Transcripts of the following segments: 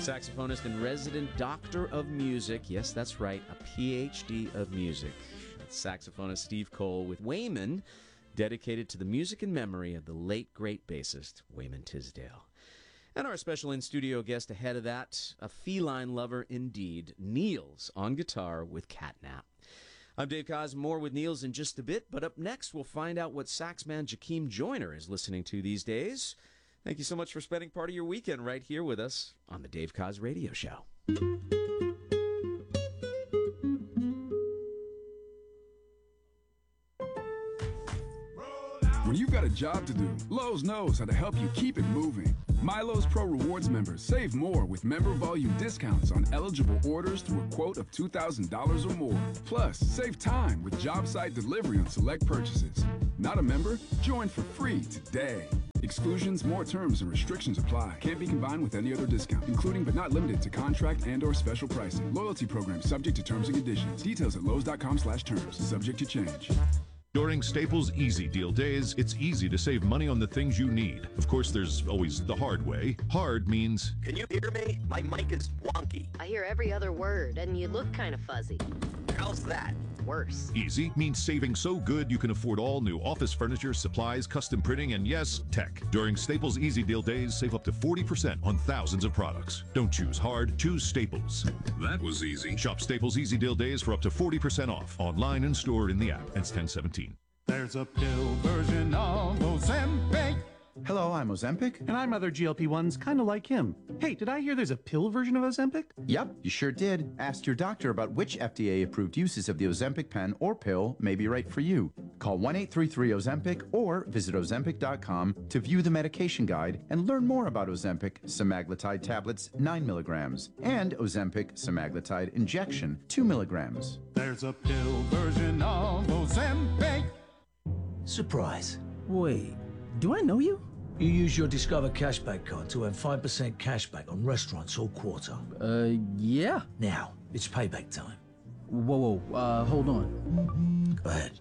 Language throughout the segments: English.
Saxophonist and resident doctor of music. Yes, that's right, a PhD of music. That's saxophonist Steve Cole with Wayman, dedicated to the music and memory of the late, great bassist Wayman Tisdale. And our special in-studio guest ahead of that, a feline lover indeed, Niels on guitar with Catnap. I'm Dave Koz, more with Niels in just a bit, but up next we'll find out what sax man Jakeem Joyner is listening to these days. Thank you so much for spending part of your weekend right here with us on the Dave Koz Radio Show. When you've got a job to do, Lowe's knows how to help you keep it moving. MyLowe's Pro Rewards members save more with member volume discounts on eligible orders through a quote of $2,000 or more. Plus, save time with job site delivery on select purchases. Not a member? Join for free today. Exclusions, more terms, and restrictions apply. Can't be combined with any other discount, including but not limited to contract and/or special pricing. Loyalty program subject to terms and conditions. Details at lowes.com/terms. Subject to change. During Staples Easy Deal Days, it's easy to save money on the things you need. Of course, there's always the hard way. Hard means... Can you hear me? My mic is wonky. I hear every other word, and you look kind of fuzzy. How's that? Worse. Easy means saving so good you can afford all new office furniture, supplies, custom printing, and yes, tech. During Staples Easy Deal Days, save up to 40% on thousands of products. Don't choose hard, choose Staples. That was easy. Shop Staples Easy Deal Days for up to 40% off. Online and stored in the app. It's 10/17. There's a pill version of Ozempic. Hello, I'm Ozempic. And I'm other GLP-1s kind of like him. Hey, did I hear there's a pill version of Ozempic? Yep, you sure did. Ask your doctor about which FDA-approved uses of the Ozempic pen or pill may be right for you. Call 1-833-OZEMPIC or visit Ozempic.com to view the medication guide and learn more about Ozempic semaglutide tablets 9 milligrams and Ozempic semaglutide injection 2 milligrams. There's a pill version of Ozempic. Surprise. Wait, do I know you? You use your Discover cashback card to earn 5% cashback on restaurants all quarter. Yeah. Now, it's payback time. Whoa, hold on. Go ahead.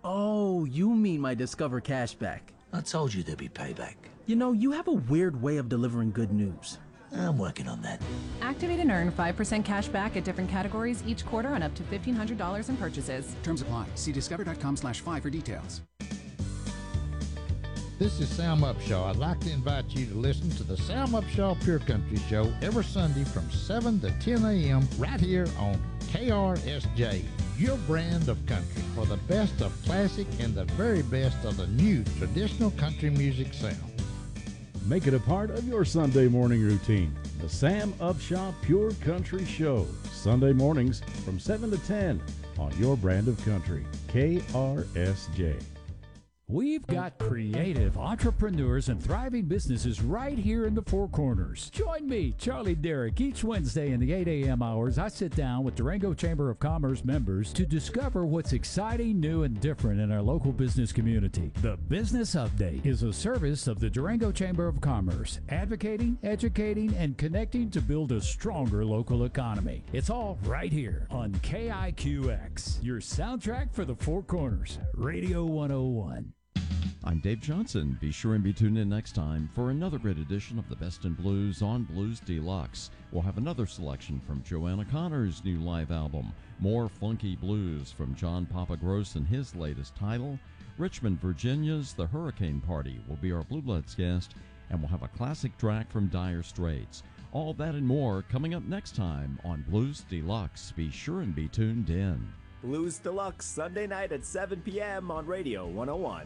Oh, you mean my Discover cashback. I told you there'd be payback. You know, you have a weird way of delivering good news. I'm working on that. Activate and earn 5% cash back at different categories each quarter on up to $1,500 in purchases. Terms apply. See discover.com/5 for details. This is Sam Upshaw. I'd like to invite you to listen to the Sam Upshaw Pure Country Show every Sunday from 7 to 10 a.m. right here on KRSJ, your brand of country, for the best of classic and the very best of the new traditional country music sound. Make it a part of your Sunday morning routine. The Sam Upshaw Pure Country Show, Sunday mornings from 7 to 10 on your brand of country, KRSJ. We've got creative entrepreneurs and thriving businesses right here in the Four Corners. Join me, Charlie Derrick, each Wednesday in the 8 a.m. hours. I sit down with Durango Chamber of Commerce members to discover what's exciting, new, and different in our local business community. The Business Update is a service of the Durango Chamber of Commerce, advocating, educating, and connecting to build a stronger local economy. It's all right here on KIQX, your soundtrack for the Four Corners, Radio 101. I'm Dave Johnson. Be sure and be tuned in next time for another great edition of the Best in Blues on Blues Deluxe. We'll have another selection from Joanna Connor's new live album, more funky blues from John Papa Gross and his latest title. Richmond, Virginia's The Hurricane Party will be our Blue Bloods guest, and we'll have a classic track from Dire Straits. All that and more coming up next time on Blues Deluxe. Be sure and be tuned in. Blues Deluxe, Sunday night at 7 p.m. on Radio 101.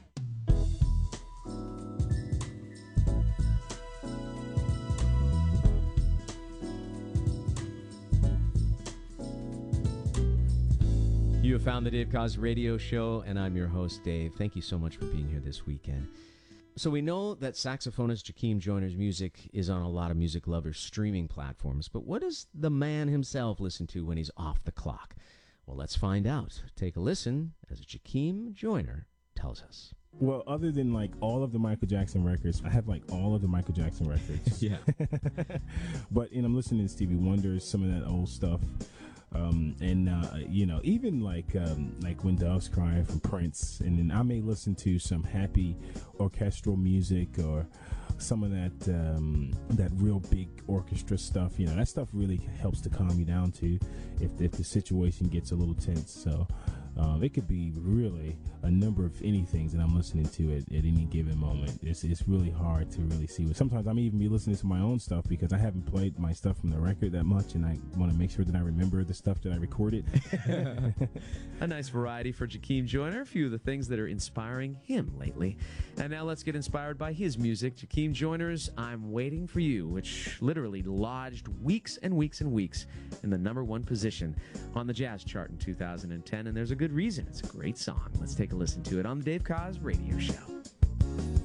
You have found the Dave Koz Radio Show, and I'm your host, Dave. Thank you so much for being here this weekend. So we know that saxophonist Jakeem Joyner's music is on a lot of music lovers' streaming platforms, but what does the man himself listen to when he's off the clock? Well, let's find out. Take a listen as Jakeem Joyner tells us. Well, other than like all of the Michael Jackson records, I have like all of the Michael Jackson records. Yeah. But I'm listening to Stevie Wonder, some of that old stuff. You know, even like When Doves Cry from Prince, and then I may listen to some happy orchestral music or some of that real big orchestra stuff. That stuff really helps to calm you down too, if the situation gets a little tense. So it could be really a number of any things that I'm listening to at any given moment. It's really hard to really see. Sometimes I'm even be listening to my own stuff because I haven't played my stuff from the record that much, and I want to make sure that I remember the stuff that I recorded. A nice variety for Jakeem Joyner, a few of the things that are inspiring him lately. And now let's get inspired by his music. Jakeem Joyner's I'm Waiting for You, which literally lodged weeks and weeks and weeks in the #1 position on the jazz chart in 2010, and there's a good reason. It's a great song. Let's take a listen to it on the Dave Koz Radio Show.